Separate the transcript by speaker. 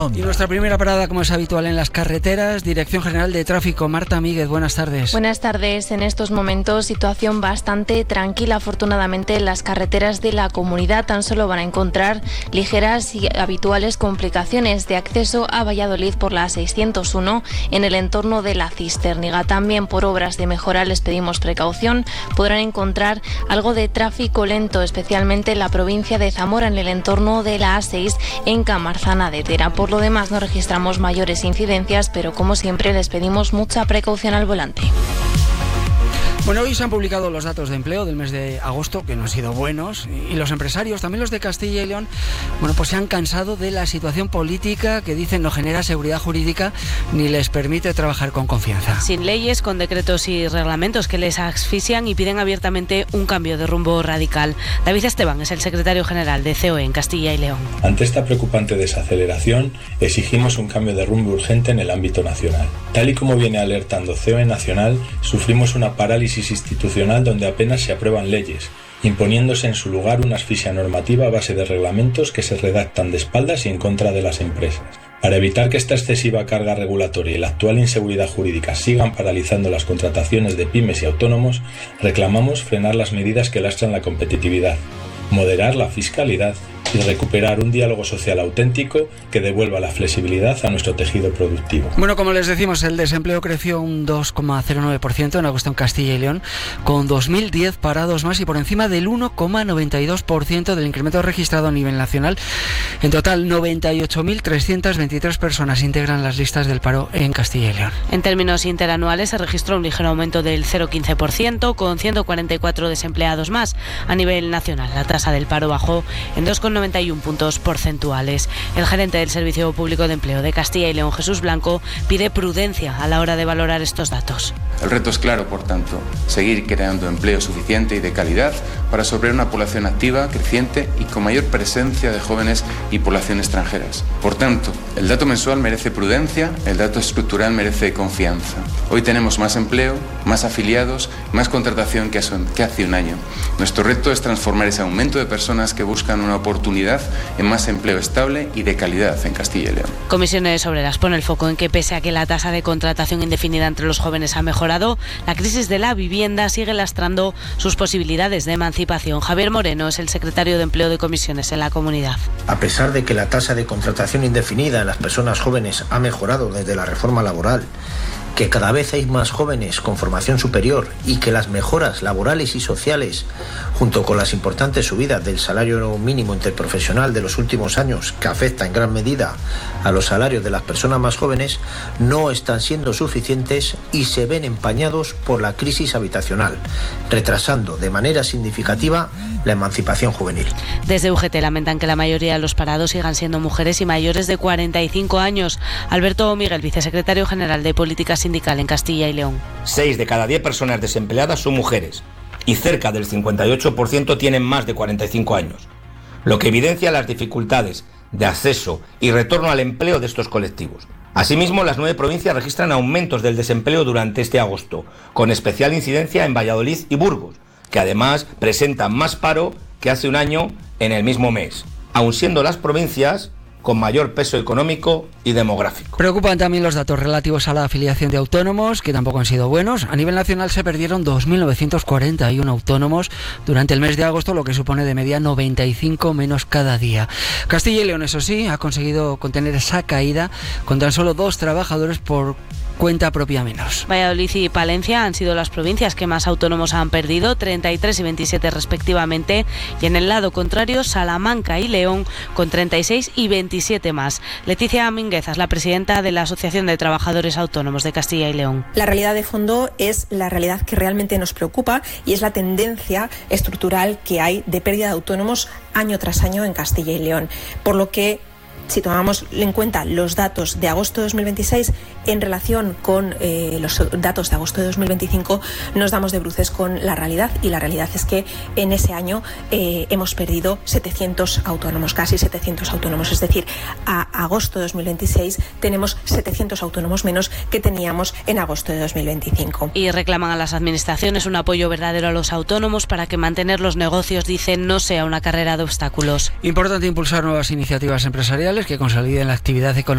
Speaker 1: Y nuestra primera parada, como es habitual en las carreteras, Dirección General de Tráfico. Marta Míguez, buenas tardes.
Speaker 2: Buenas tardes. En estos momentos, situación bastante tranquila. Afortunadamente, en las carreteras de la comunidad tan solo van a encontrar ligeras y habituales complicaciones de acceso a Valladolid por la A601 en el entorno de la Cisterniga. También por obras de mejora les pedimos precaución. Podrán encontrar algo de tráfico lento, especialmente en la provincia de Zamora, en el entorno de la A6 en Camarzana de Tera. Por lo demás no registramos mayores incidencias, pero como siempre les pedimos mucha precaución al volante.
Speaker 1: Bueno, hoy se han publicado los datos de empleo del mes de agosto, que no han sido buenos, y los empresarios, también los de Castilla y León, bueno, pues se han cansado de la situación política que dicen no genera seguridad jurídica ni les permite trabajar con confianza.
Speaker 3: Sin leyes, con decretos y reglamentos que les asfixian y piden abiertamente un cambio de rumbo radical. David Esteban es el secretario general de COE en Castilla y León.
Speaker 4: Ante esta preocupante desaceleración, exigimos un cambio de rumbo urgente en el ámbito nacional. Tal y como viene alertando COE Nacional, sufrimos una parálisis institucional donde apenas se aprueban leyes, imponiéndose en su lugar una asfixia normativa a base de reglamentos que se redactan de espaldas y en contra de las empresas. Para evitar que esta excesiva carga regulatoria y la actual inseguridad jurídica sigan paralizando las contrataciones de pymes y autónomos, reclamamos frenar las medidas que lastran la competitividad, moderar la fiscalidad y recuperar un diálogo social auténtico que devuelva la flexibilidad a nuestro tejido productivo.
Speaker 1: Bueno, como les decimos, el desempleo creció un 2,09% en agosto en Castilla y León, con 2.010 parados más y por encima del 1,92% del incremento registrado a nivel nacional. En total, 98.323 personas integran las listas del paro en Castilla y León.
Speaker 3: En términos interanuales se registró un ligero aumento del 0,15%, con 144 desempleados más. A nivel nacional, la tasa del paro bajó en 2,91 puntos porcentuales. El gerente del Servicio Público de Empleo de Castilla y León, Jesús Blanco, pide prudencia a la hora de valorar estos datos.
Speaker 5: El reto es claro, por tanto, seguir creando empleo suficiente y de calidad para sostener una población activa, creciente y con mayor presencia de jóvenes y población extranjeras. Por tanto, el dato mensual merece prudencia, el dato estructural merece confianza. Hoy tenemos más empleo, más afiliados, más contratación que hace un año. Nuestro reto es transformar ese aumento de personas que buscan una oportunidad en más empleo estable y de calidad en Castilla y León.
Speaker 3: Comisiones Obreras pone el foco en que pese a que la tasa de contratación indefinida entre los jóvenes ha mejorado, la crisis de la vivienda sigue lastrando sus posibilidades de emancipación. Javier Moreno es el secretario de Empleo de Comisiones en la comunidad.
Speaker 6: A pesar de que la tasa de contratación indefinida en las personas jóvenes ha mejorado desde la reforma laboral, que cada vez hay más jóvenes con formación superior y que las mejoras laborales y sociales, junto con las importantes subidas del salario mínimo interprofesional de los últimos años, que afecta en gran medida a los salarios de las personas más jóvenes, no están siendo suficientes y se ven empañados por la crisis habitacional, retrasando de manera significativa la emancipación juvenil.
Speaker 3: Desde UGT lamentan que la mayoría de los parados sigan siendo mujeres y mayores de 45 años. Alberto Miguel, vicesecretario general de Política Sindical en Castilla y León.
Speaker 7: 6 de cada 10 personas desempleadas son mujeres y cerca del 58% tienen más de 45 años, lo que evidencia las dificultades de acceso y retorno al empleo de estos colectivos. Asimismo, las 9 provincias registran aumentos del desempleo durante este agosto, con especial incidencia en Valladolid y Burgos, que además presentan más paro que hace un año en el mismo mes, aun siendo las provincias con mayor peso económico y demográfico.
Speaker 1: Preocupan también los datos relativos a la afiliación de autónomos, que tampoco han sido buenos. A nivel nacional se perdieron 2.941 autónomos durante el mes de agosto, lo que supone de media 95 menos cada día. Castilla y León, eso sí, ha conseguido contener esa caída con tan solo 2 trabajadores por cuenta propia menos.
Speaker 3: Valladolid y Palencia han sido las provincias que más autónomos han perdido, 33 y 27 respectivamente, y en el lado contrario Salamanca y León con 36 y 27 más. Leticia Mingueza es la presidenta de la Asociación de Trabajadores Autónomos de Castilla y León.
Speaker 8: La realidad de fondo es la realidad que realmente nos preocupa y es la tendencia estructural que hay de pérdida de autónomos año tras año en Castilla y León, por lo que si tomamos en cuenta los datos de agosto de 2026 en relación con los datos de agosto de 2025, nos damos de bruces con la realidad, y la realidad es que en ese año hemos perdido 700 autónomos, casi 700 autónomos, es decir, a agosto de 2026 tenemos 700 autónomos menos que teníamos en agosto de 2025.
Speaker 3: Y reclaman a las administraciones un apoyo verdadero a los autónomos para que mantener los negocios, dicen, no sea una carrera de obstáculos.
Speaker 1: Importante impulsar nuevas iniciativas empresariales que consoliden la actividad económica